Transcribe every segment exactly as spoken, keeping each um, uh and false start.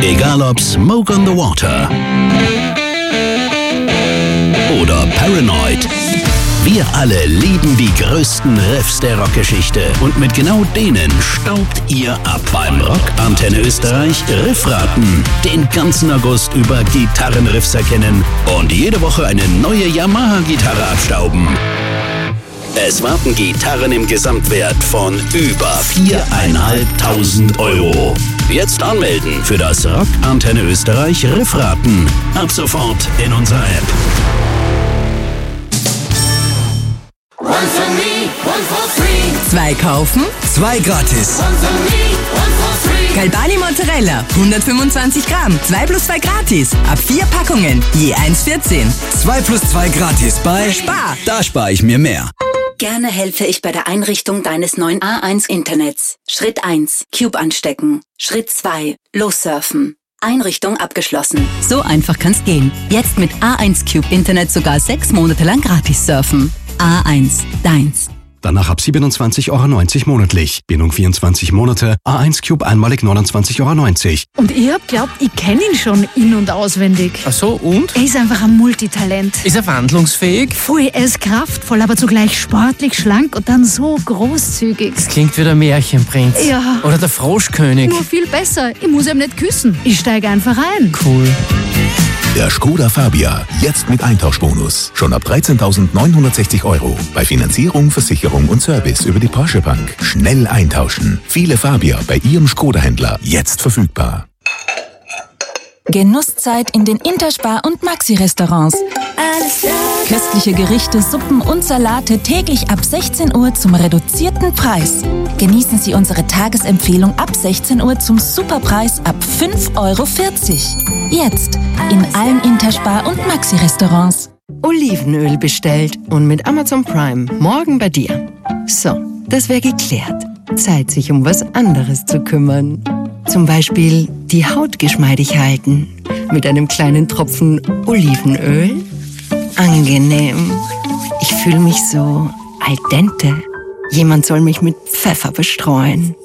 Egal ob Smoke on the Water oder Paranoid. Wir alle lieben die größten Riffs der Rockgeschichte und mit genau denen staubt ihr ab beim Rockantenne Österreich Riffraten. Den ganzen August über Gitarrenriffs erkennen und jede Woche eine neue Yamaha-Gitarre abstauben. Es warten Gitarren im Gesamtwert von über viertausendfünfhundert Euro. Jetzt anmelden für das Rockantenne Österreich Riffraten. Ab sofort in unserer App. Zwei kaufen, zwei gratis. Galbani Mozzarella, hundertfünfundzwanzig Gramm, zwei plus zwei gratis. Ab vier Packungen, je eins vierzehn. zwei plus zwei gratis bei Spar. Da spare ich mir mehr. Gerne helfe ich bei der Einrichtung deines neuen A eins Internets. Schritt eins, Cube anstecken. Schritt zwei, lossurfen. Einrichtung abgeschlossen. So einfach kann's gehen. Jetzt mit A eins Cube Internet sogar sechs Monate lang gratis surfen. A eins, deins. Danach ab siebenundzwanzig Euro neunzig monatlich. Bindung vierundzwanzig Monate. A eins Cube einmalig neunundzwanzig Euro neunzig. Und ihr habt glaubt, ich kenne ihn schon in- und auswendig. Ach so, und? Er ist einfach ein Multitalent. Ist er wandlungsfähig? Voll, er ist kraftvoll, aber zugleich sportlich, schlank und dann so großzügig. Das klingt wie der Märchenprinz. Ja. Oder der Froschkönig. Nur viel besser. Ich muss ihm nicht küssen. Ich steige einfach ein. Cool. Der Skoda Fabia, jetzt mit Eintauschbonus. Schon ab dreizehntausendneunhundertsechzig Euro. Bei Finanzierung, Versicherung und Service über die Porsche Bank. Schnell eintauschen. Viele Fabia bei Ihrem Skoda-Händler. Jetzt verfügbar. Genusszeit in den Interspar- und Maxi-Restaurants. Köstliche Gerichte, Suppen und Salate täglich ab sechzehn Uhr zum reduzierten Preis. Genießen Sie unsere Tagesempfehlung ab sechzehn Uhr zum Superpreis ab fünf Euro vierzig. Jetzt in allen Interspar- und Maxi-Restaurants. Olivenöl bestellt und mit Amazon Prime morgen bei dir. So, das wäre geklärt. Zeit, sich um was anderes zu kümmern. Zum Beispiel die Haut geschmeidig halten. Mit einem kleinen Tropfen Olivenöl. Angenehm. Ich fühle mich so al dente. Jemand soll mich mit Pfeffer bestreuen.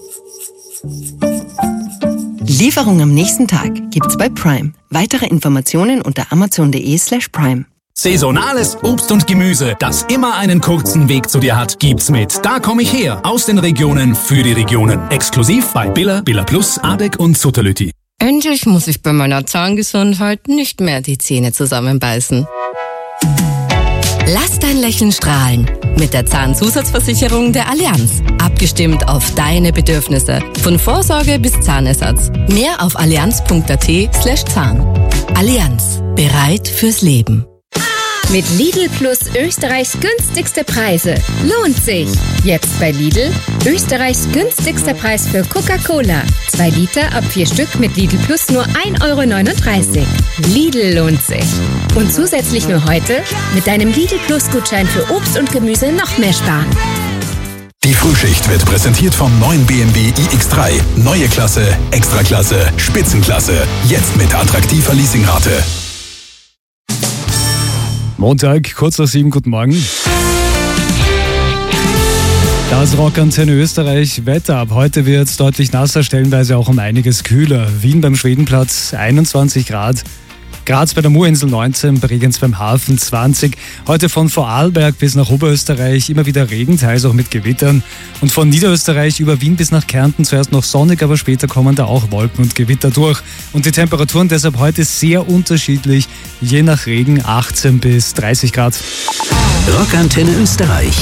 Lieferung am nächsten Tag gibt's bei Prime. Weitere Informationen unter amazon.de slash prime. Saisonales Obst und Gemüse, das immer einen kurzen Weg zu dir hat, gibt's mit Da komm ich her, aus den Regionen, für die Regionen. Exklusiv bei Billa, Billa Plus, Adek und Sutterlüti. Endlich muss ich bei meiner Zahngesundheit nicht mehr die Zähne zusammenbeißen. Lass dein Lächeln strahlen mit der Zahnzusatzversicherung der Allianz. Abgestimmt auf deine Bedürfnisse. Von Vorsorge bis Zahnersatz. Mehr auf allianz.at slash Zahn. Allianz. Bereit fürs Leben. Mit Lidl Plus Österreichs günstigste Preise. Lohnt sich. Jetzt bei Lidl Österreichs günstigster Preis für Coca-Cola. Zwei Liter ab vier Stück mit Lidl Plus nur ein Euro neununddreißig. Lidl lohnt sich. Und zusätzlich nur heute mit deinem Lidl Plus Gutschein für Obst und Gemüse noch mehr sparen. Die Frühschicht wird präsentiert vom neuen B M W i X drei. Neue Klasse, Extraklasse, Spitzenklasse. Jetzt mit attraktiver Leasingrate. Montag, kurz nach sieben, guten Morgen. Das Rockantenne Österreich Wetter ab. Heute wird es deutlich nasser, stellenweise auch um einiges kühler. Wien beim Schwedenplatz einundzwanzig Grad. Graz bei der Murinsel neunzehn, Bregenz beim Hafen zwanzig. Heute von Vorarlberg bis nach Oberösterreich immer wieder Regen, teils auch mit Gewittern. Und von Niederösterreich über Wien bis nach Kärnten zuerst noch sonnig, aber später kommen da auch Wolken und Gewitter durch. Und die Temperaturen deshalb heute sehr unterschiedlich, je nach Regen achtzehn bis dreißig Grad. Rockantenne Österreich.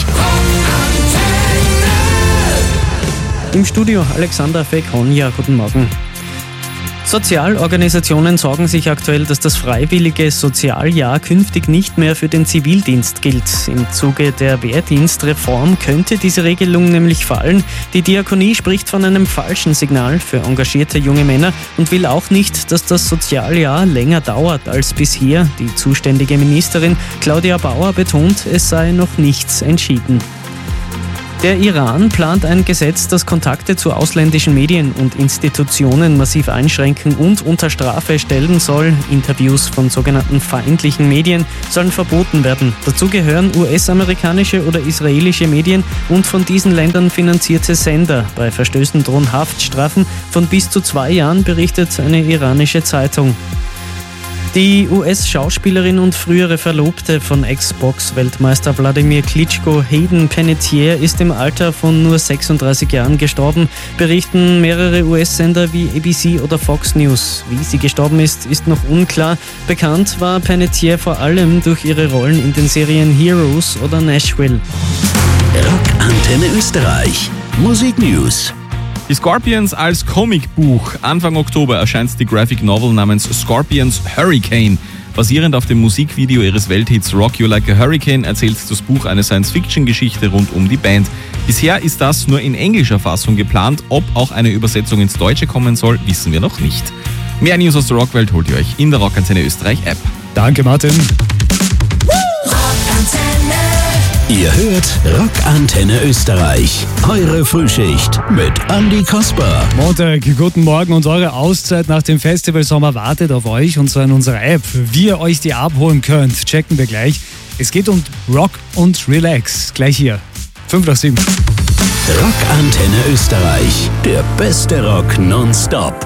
Im Studio Alexander Fekonja, guten Morgen. Sozialorganisationen sorgen sich aktuell, dass das freiwillige Sozialjahr künftig nicht mehr für den Zivildienst gilt. Im Zuge der Wehrdienstreform könnte diese Regelung nämlich fallen. Die Diakonie spricht von einem falschen Signal für engagierte junge Männer und will auch nicht, dass das Sozialjahr länger dauert als bisher. Die zuständige Ministerin Claudia Bauer betont, es sei noch nichts entschieden. Der Iran plant ein Gesetz, das Kontakte zu ausländischen Medien und Institutionen massiv einschränken und unter Strafe stellen soll. Interviews von sogenannten feindlichen Medien sollen verboten werden. Dazu gehören U S-amerikanische oder israelische Medien und von diesen Ländern finanzierte Sender. Bei Verstößen drohen Haftstrafen von bis zu zwei Jahren, berichtet eine iranische Zeitung. Die U S-Schauspielerin und frühere Verlobte von Ex-Box-Weltmeister Wladimir Klitschko, Hayden Panettiere, ist im Alter von nur sechsunddreißig Jahren gestorben, berichten mehrere U S-Sender wie A B C oder Fox News. Wie sie gestorben ist, ist noch unklar. Bekannt war Panettiere vor allem durch ihre Rollen in den Serien Heroes oder Nashville. Rockantenne Österreich. Musik News. Die Scorpions als Comicbuch. Anfang Oktober erscheint die Graphic Novel namens Scorpions Hurricane. Basierend auf dem Musikvideo ihres Welthits Rock You Like a Hurricane erzählt das Buch eine Science-Fiction-Geschichte rund um die Band. Bisher ist das nur in englischer Fassung geplant. Ob auch eine Übersetzung ins Deutsche kommen soll, wissen wir noch nicht. Mehr News aus der Rockwelt holt ihr euch in der Rockantenne Österreich App. Danke, Martin. Ihr hört Rockantenne Österreich. Eure Frühschicht mit Andi Kasper. Montag, guten Morgen und eure Auszeit nach dem Festival Sommer wartet auf euch und zwar in unserer App. Wie ihr euch die abholen könnt, checken wir gleich. Es geht um Rock und Relax. Gleich hier. fünf nach sieben. Rockantenne Österreich. Der beste Rock nonstop.